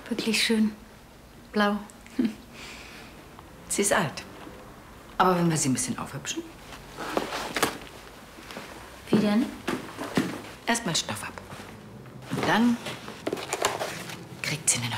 Wirklich schön. Blau. Sie ist alt. Aber wenn wir sie ein bisschen aufhübschen? Wie denn? Erstmal Stoff ab. Und dann kriegt sie eine